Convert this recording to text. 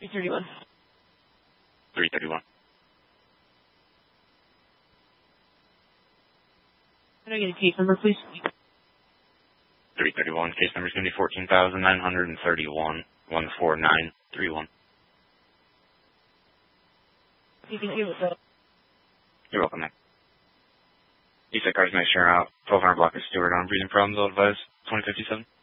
331. 331. Can I get a case number, please? 331. Case number is going to be 14,931 14931. You can give it that. You're welcome, man. You said cars make sure out. 1200 block of Stewart on breathing problems, I'll advise 2057.